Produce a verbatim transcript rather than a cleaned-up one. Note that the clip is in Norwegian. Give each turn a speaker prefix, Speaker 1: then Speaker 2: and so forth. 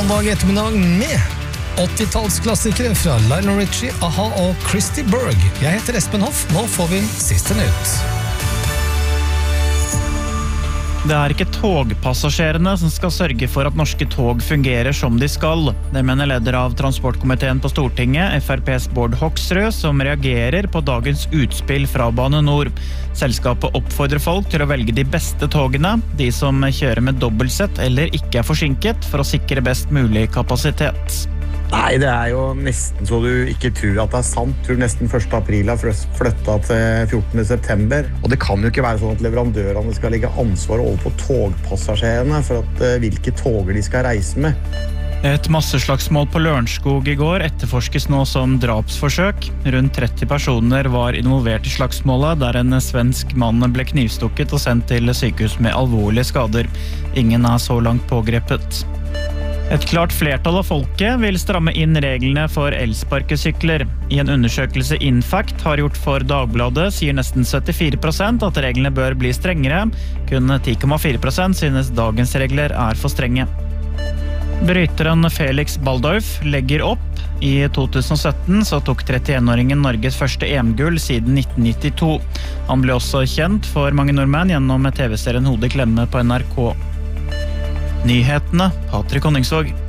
Speaker 1: mandag ettermiddag med åttitallsklassikere fra Lionel Richie, A-ha og Christy Berg. Jeg heter Espen Hoff, nå får vi siste nytt.
Speaker 2: Det er ikke togpassasjerene som skal sørge for at norske tog fungerer som de skal. Det mener leder av transportkomiteen på Stortinget, F R P's Bård Hoksrud, som reagerer på dagens utspill fra Bane Nor. Selskapet oppfordrer folk til å velge de beste togene, de som kjører med dobbeltsett eller ikke er forsinket, for å sikre best mulig kapasitet.
Speaker 3: Nei, det er jo nesten så du ikke tror at det er sant. Tror nesten første april har flyttet til fjortende september. Og det kan jo ikke være sånn at leverandørene skal legge ansvar over på togpassasjerene for at, uh, hvilke toger de skal reise med.
Speaker 2: Et masseslagsmål på Lørenskog i går etterforskes nå som drapsforsøk. Rundt tretti personer var involvert i slagsmålet, der en svensk mann ble knivstukket og sendt til sykehus med alvorlige skader. Ingen er så langt pågrepet. Et klart flertall av folket vil stramme inn reglene for elsparkesykler. I en undersøkelse Infact har gjort for Dagbladet sier nesten syttifire prosent at reglene bør bli strengere. Kun ti komma fire prosent synes dagens regler er for strenge. Bryteren Felix Baldauf legger opp. I to tusen og sytten så tok trettienåringen Norges første E M-gull siden nitten nittito. Han ble også kjent for mange nordmenn gjennom T V-serien Hode Klemme på N R K. Nyhetene, Patrik Honningsvåg.